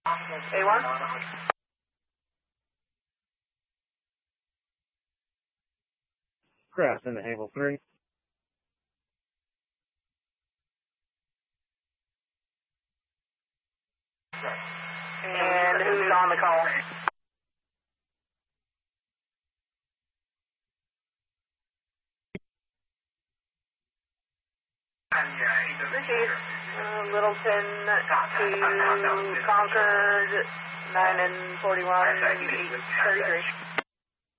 A1? Craft into Able 3. And who's on the call? Receive. Littleton to Concord, 9 and 41, 833.